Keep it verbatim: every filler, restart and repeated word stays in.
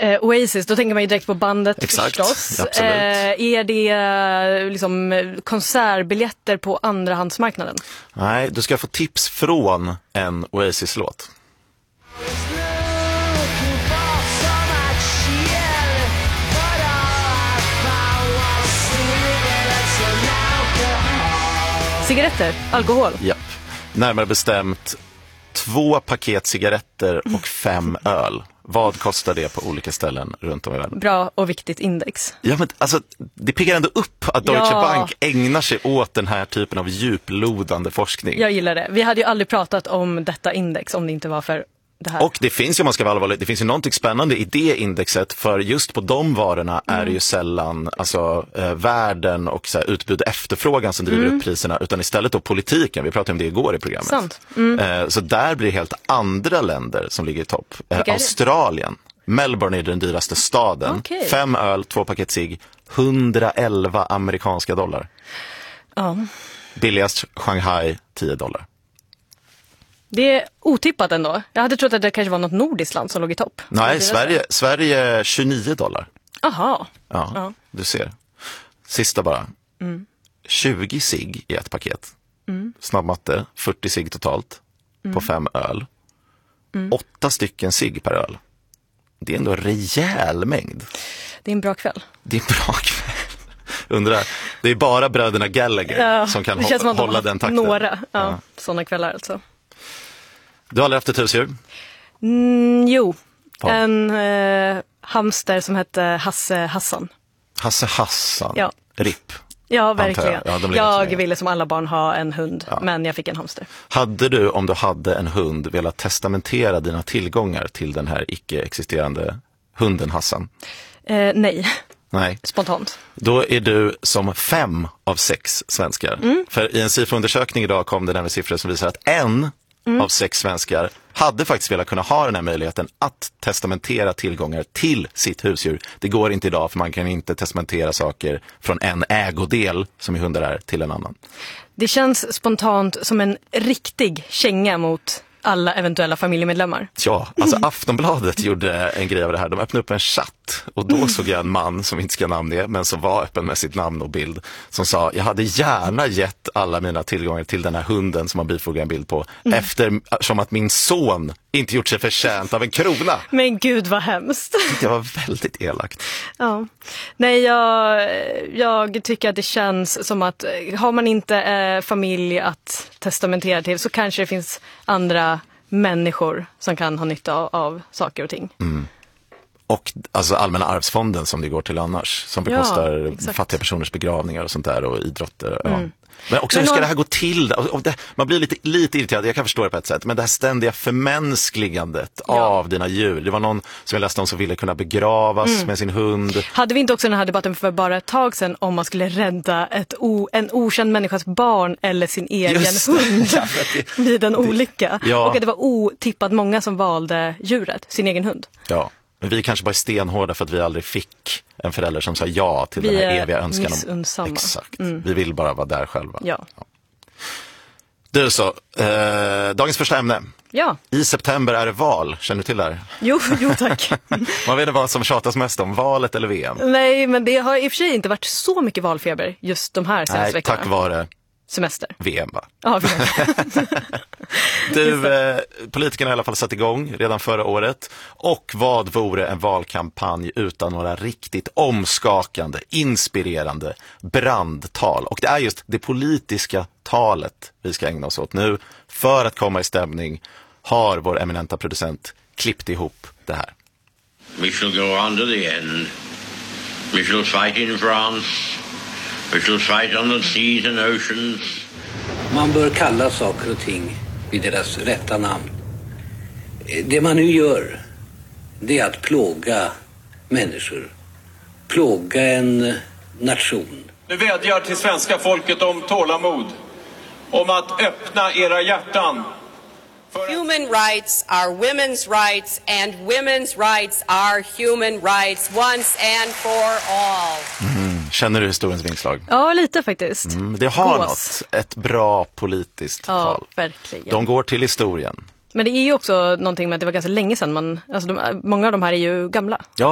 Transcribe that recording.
Eh, Oasis, då tänker man ju direkt på bandet. Exakt, förstås. absolut. Eh, är det eh, liksom konsertbiljetter på andrahandsmarknaden? Nej, du ska få tips från en Oasis-låt. Cigaretter, alkohol. Japp. Närmare bestämt två paket cigaretter och fem öl. Vad kostar det på olika ställen runt om i världen? Bra och viktigt index. Ja, men alltså, det piggar ändå upp att Deutsche Ja. Bank ägnar sig åt den här typen av djuplodande forskning. Jag gillar det. Vi hade ju aldrig pratat om detta index om det inte var för det här. Och det finns ju, om man ska vara allvarlig, det finns ju någonting spännande i det indexet, för just på de varorna är det ju sällan alltså, eh, värden och så här, utbud och efterfrågan som driver Mm. upp priserna, utan istället då politiken. Vi pratade om det igår i programmet. Sant. Mm. Eh, så där blir det helt andra länder som ligger i topp. Eh, Vilka är det? Australien. Melbourne är den dyraste staden. Okej. Fem öl, två paket cigg, hundraelva amerikanska dollar. Ja. Billigast Shanghai, tio dollar. Det är otippat ändå. Jag hade trott att det kanske var något nordiskt land som låg i topp. Nej, Sverige, Sverige tjugonio dollar. Aha. Ja, Ja. du ser. Sista bara. Mm. tjugo cigg i ett paket. Mm. Snabbmatte, fyrtio cigg totalt Mm. på fem öl. Åtta stycken cigg per öl. Det är ändå en rejäl mängd. Det är en bra kväll. Det är en bra kväll. Undrar, det är bara bröderna Gallagher Ja, som kan det känns som hå- att de hålla har den takten. Några, ja, Ja. sådana kvällar alltså. Du har aldrig haft ett husdjur? Mm, jo, Ja. en eh, hamster som hette Hasse Hassan. Hasse Hassan. Ja. Ripp. Ja, verkligen. jag. Ja, de lever så jag länge. ville som alla barn ha en hund, men jag fick en hamster. Hade du, om du hade en hund, velat testamentera dina tillgångar till den här icke-existerande hunden Hassan? Eh, nej, Nej. spontant. Då är du som fem av sex svenskar. Mm. För i en SIFO-undersökning idag kom det nämligen siffror som visar att en Mm. av sex svenskar hade faktiskt velat kunna ha den här möjligheten att testamentera tillgångar till sitt husdjur. Det går inte idag, för man kan inte testamentera saker från en ägodel som i hundar är till en annan. Det känns spontant som en riktig känga mot alla eventuella familjemedlemmar. Ja, alltså Aftonbladet gjorde en grej av det här. De öppnade upp en chatt och då såg jag en man som inte ska namnge, men som var öppen med sitt namn och bild, som sa: jag hade gärna gett alla mina tillgångar till den här hunden som man bifogar en bild på, Mm. eftersom att min son inte gjort sig förtjänt av en krona. Men gud vad hemskt. Det var väldigt elakt. Ja. Nej, jag, jag tycker att det känns som att har man inte eh, familj att testamentera till, så kanske det finns andra människor som kan ha nytta av, av saker och ting. Mm. Och alltså Allmänna arvsfonden som det går till annars, som bekostar Ja, exakt. fattiga personers begravningar och sånt där, och idrotter. Ja. Mm. Men också, Men hur ska någon- det här gå till? Och, och det, man blir lite, lite irriterad, jag kan förstå det på ett sätt, men det här ständiga förmänskligandet Ja. av dina djur. Det var någon som jag läste om som ville kunna begravas Mm. med sin hund. Hade vi inte också den här debatten för bara ett tag sedan om man skulle rädda ett o, en okänd människas barn eller sin egen Just det. hund Ja, för att det- vid en olycka? Ja. Och att det var otippat många som valde djuret, sin egen hund. Ja, men vi kanske bara är stenhårda för att vi aldrig fick en förälder som sa ja till Vi den här är eviga önskan. Om, missunnsamma. exakt, Mm. vi vill bara vara där själva. Ja. Du så, eh, dagens första ämne. Ja, I september är det val, känner du till det här? jo, jo tack. Man vet vad som tjatas mest om, valet eller V M? Nej, men det har i och för sig inte varit så mycket valfeber just de här senaste Nej, veckorna. tack vare Semester. V M va? Ja, vi vet. Du, eh, politikerna har i alla fall satt igång redan förra året. Och vad vore en valkampanj utan några riktigt omskakande, inspirerande brandtal? Och det är just det politiska talet vi ska ägna oss åt nu. För att komma i stämning har vår eminenta producent klippt ihop det här. We shall go under the end. We shall fight in France. We shall fight on the seas and oceans. Man bör kalla saker och ting vid deras rätta namn. Det man nu gör, det är att plåga människor. Plåga en nation. Nu vädjar till svenska folket om tålamod. Om att öppna era hjärtan. Human rights are women's rights, and women's rights are human rights once and for all. Mm. Känner du historiens vingslag? Ja, lite faktiskt. Mm, det har Gås. något. Ett bra politiskt Ja, tal. verkligen. De går till historien. Men det är ju också någonting med att det var ganska länge sedan man, alltså de, många av de här är ju gamla. Ja.